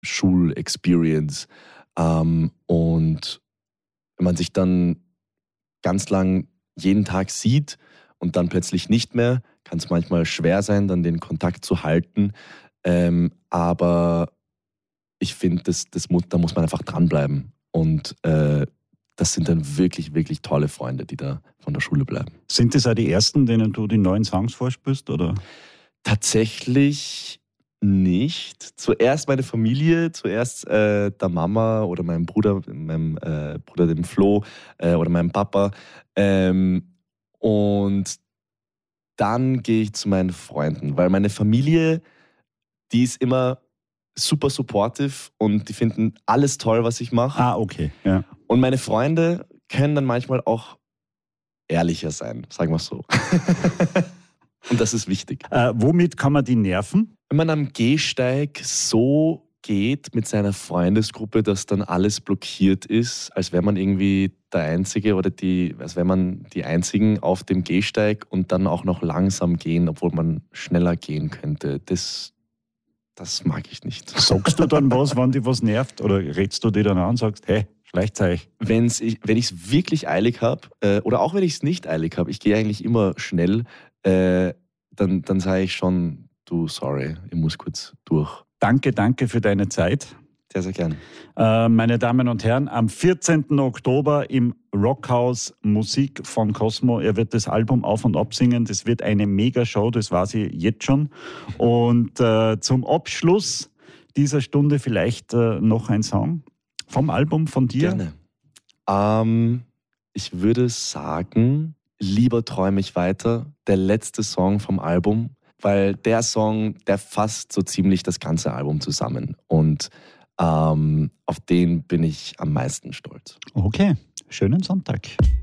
Schulexperience. Und wenn man sich dann ganz lang jeden Tag sieht und dann plötzlich nicht mehr, kann es manchmal schwer sein, dann den Kontakt zu halten. Aber ich finde, da muss man einfach dranbleiben. Und das sind dann wirklich, wirklich tolle Freunde, die da von der Schule bleiben. Sind das auch die ersten, denen du die neuen Songs vorspielst, oder? Tatsächlich nicht. Zuerst meine Familie, zuerst der Mama oder meinem Bruder dem Flo oder meinem Papa. Und dann gehe ich zu meinen Freunden, weil meine Familie, die ist immer super supportive und die finden alles toll, was ich mache. Ah, okay. Ja. Und meine Freunde können dann manchmal auch ehrlicher sein, sagen wir es so. Und das ist wichtig. Womit kann man die nerven? Wenn man am Gehsteig so geht mit seiner Freundesgruppe, dass dann alles blockiert ist, als wäre man irgendwie der Einzige oder als wäre man die Einzigen auf dem Gehsteig und dann auch noch langsam gehen, obwohl man schneller gehen könnte. Das mag ich nicht. Sagst du dann was, wenn dich was nervt? Oder redst du die dann an und sagst, hey, schleicht euch? Wenn ich es wirklich eilig habe, oder auch wenn ich es nicht eilig habe, ich gehe eigentlich immer schnell, dann sage ich schon, du, sorry, ich muss kurz durch. Danke für deine Zeit. Sehr, sehr gern. Meine Damen und Herren, am 14. Oktober im Rockhaus Musik von Cosmo. Er wird das Album auf und ab singen. Das wird eine Mega-Show, das weiß ich jetzt schon. Und zum Abschluss dieser Stunde vielleicht noch ein Song vom Album von dir. Gerne. Ich würde sagen, Lieber träume ich weiter, der letzte Song vom Album, weil der Song, der fasst so ziemlich das ganze Album zusammen. Und auf den bin ich am meisten stolz. Okay, schönen Sonntag.